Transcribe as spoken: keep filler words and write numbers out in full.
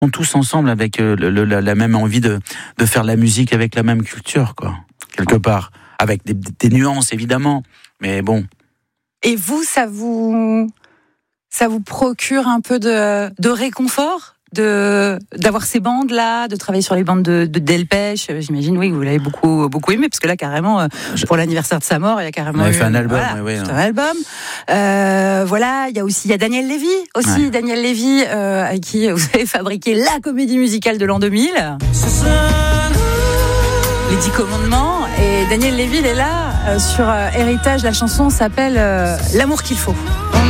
sont tous ensemble avec euh, le, le, la, la même envie de, de faire de la musique avec la même culture, quoi, quelque part. Avec des, des nuances, évidemment, mais bon. Et vous, ça vous, ça vous procure un peu de, de réconfort de, d'avoir ces bandes-là, de travailler sur les bandes de, de Delpech, j'imagine, oui, vous l'avez beaucoup, beaucoup aimé, parce que là, carrément, pour l'anniversaire de sa mort, il y a carrément On avait eu, fait un album, voilà, oui, oui, un album. Euh, voilà, il y a aussi, il y a Daniel Lévy, aussi, ouais. Daniel Lévy, euh, avec qui vous avez fabriqué la comédie musicale de l'an deux mille. Les Dix Commandements. Et Daniel Lévy, il est là, euh, sur euh, Héritage, la chanson s'appelle euh, L'amour qu'il faut.